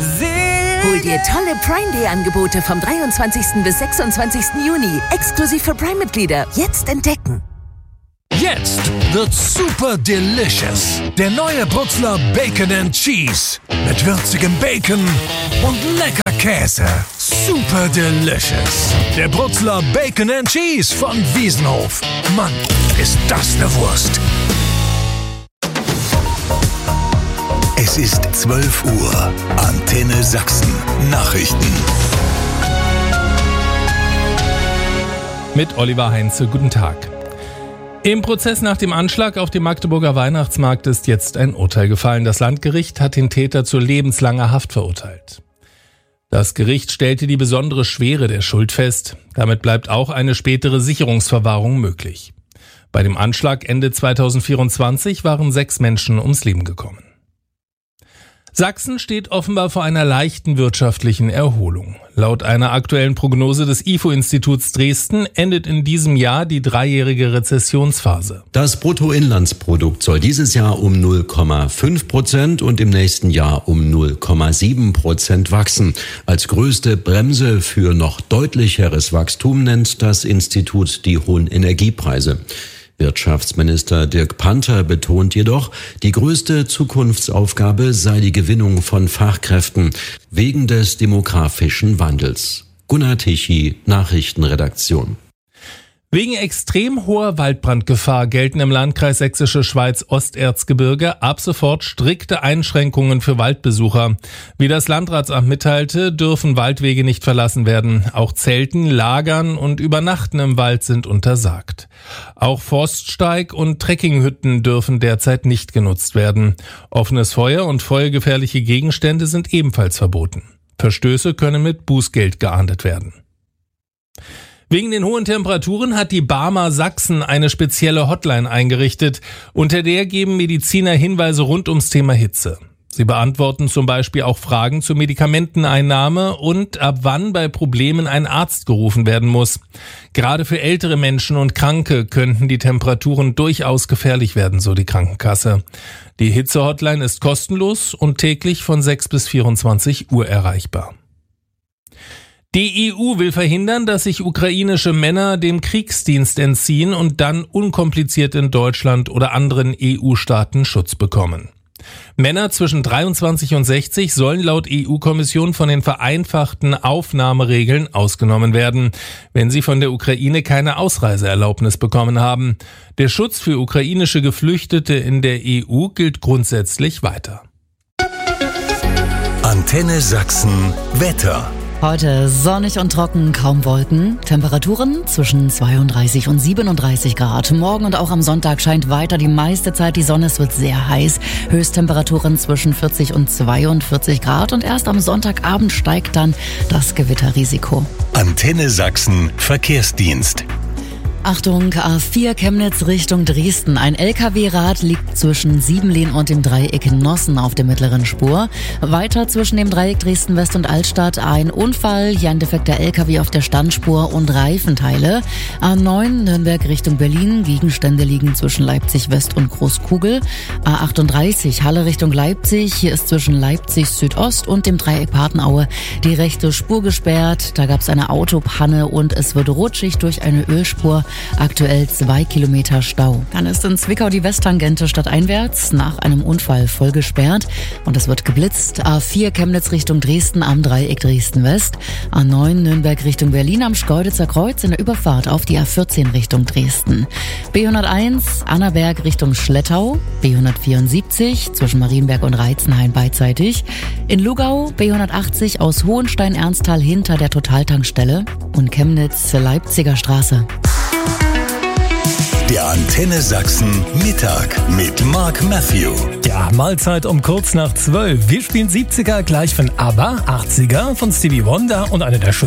Hol dir tolle Prime Day Angebote vom 23. bis 26. Juni. Exklusiv für Prime-Mitglieder. Jetzt entdecken. Jetzt wird's super delicious. Der neue Brutzler Bacon and Cheese. Mit würzigem Bacon und lecker Käse. Super delicious. Der Brutzler Bacon and Cheese von Wiesenhof. Mann, ist das eine Wurst. Es ist 12 Uhr. Antenne Sachsen. Nachrichten. Mit Oliver Heinze, guten Tag. Im Prozess nach dem Anschlag auf dem Magdeburger Weihnachtsmarkt ist jetzt ein Urteil gefallen. Das Landgericht hat den Täter zu lebenslanger Haft verurteilt. Das Gericht stellte die besondere Schwere der Schuld fest. Damit bleibt auch eine spätere Sicherungsverwahrung möglich. Bei dem Anschlag Ende 2024 waren 6 Menschen ums Leben gekommen. Sachsen steht offenbar vor einer leichten wirtschaftlichen Erholung. Laut einer aktuellen Prognose des IFO-Instituts Dresden endet in diesem Jahr die 3-jährige Rezessionsphase. Das Bruttoinlandsprodukt soll dieses Jahr um 0,5% und im nächsten Jahr um 0,7% wachsen. Als größte Bremse für noch deutlicheres Wachstum nennt das Institut die hohen Energiepreise. Wirtschaftsminister Dirk Panther betont jedoch, die größte Zukunftsaufgabe sei die Gewinnung von Fachkräften wegen des demografischen Wandels. Gunnar Tichy, Nachrichtenredaktion. Wegen extrem hoher Waldbrandgefahr gelten im Landkreis Sächsische Schweiz Osterzgebirge ab sofort strikte Einschränkungen für Waldbesucher. Wie das Landratsamt mitteilte, dürfen Waldwege nicht verlassen werden. Auch Zelten, Lagern und Übernachten im Wald sind untersagt. Auch Forststeig und Trekkinghütten dürfen derzeit nicht genutzt werden. Offenes Feuer und feuergefährliche Gegenstände sind ebenfalls verboten. Verstöße können mit Bußgeld geahndet werden. Wegen den hohen Temperaturen hat die Barmer Sachsen eine spezielle Hotline eingerichtet, unter der geben Mediziner Hinweise rund ums Thema Hitze. Sie beantworten zum Beispiel auch Fragen zur Medikamenteneinnahme und ab wann bei Problemen ein Arzt gerufen werden muss. Gerade für ältere Menschen und Kranke könnten die Temperaturen durchaus gefährlich werden, so die Krankenkasse. Die Hitze-Hotline ist kostenlos und täglich von 6 bis 24 Uhr erreichbar. Die EU will verhindern, dass sich ukrainische Männer dem Kriegsdienst entziehen und dann unkompliziert in Deutschland oder anderen EU-Staaten Schutz bekommen. Männer zwischen 23 und 60 sollen laut EU-Kommission von den vereinfachten Aufnahmeregeln ausgenommen werden, wenn sie von der Ukraine keine Ausreiseerlaubnis bekommen haben. Der Schutz für ukrainische Geflüchtete in der EU gilt grundsätzlich weiter. Antenne Sachsen Wetter. Heute sonnig und trocken, kaum Wolken. Temperaturen zwischen 32 und 37 Grad. Morgen und auch am Sonntag scheint weiter die meiste Zeit die Sonne. Es wird sehr heiß. Höchsttemperaturen zwischen 40 und 42 Grad. Und erst am Sonntagabend steigt dann das Gewitterrisiko. Antenne Sachsen Verkehrsdienst. Achtung, A4 Chemnitz Richtung Dresden. Ein LKW-Rad liegt zwischen Siebenlehn und dem Dreieck Nossen auf der mittleren Spur. Weiter zwischen dem Dreieck Dresden-West und Altstadt ein Unfall. Hier ein defekter LKW auf der Standspur und Reifenteile. A9 Nürnberg Richtung Berlin. Gegenstände liegen zwischen Leipzig-West und Großkugel. A38 Halle Richtung Leipzig. Hier ist zwischen Leipzig Südost und dem Dreieck Patenaue die rechte Spur gesperrt. Da gab es eine Autopanne und es wird rutschig durch eine Ölspur. Aktuell 2 Kilometer Stau. Dann ist in Zwickau die Westtangente stadteinwärts nach einem Unfall voll gesperrt und es wird geblitzt. A4 Chemnitz Richtung Dresden am Dreieck Dresden-West. A9 Nürnberg Richtung Berlin am Schkeuditzer Kreuz in der Überfahrt auf die A14 Richtung Dresden. B101 Annaberg Richtung Schlettau. B174 zwischen Marienberg und Reitzenhain beidseitig. In Lugau B180 aus Hohenstein-Ernsthal hinter der Totaltankstelle und Chemnitz Leipziger Straße. Der Antenne Sachsen Mittag mit Mark Matthew. Ja, Mahlzeit um kurz nach 12. Wir spielen 70er gleich von ABBA, 80er von Stevie Wonder und eine der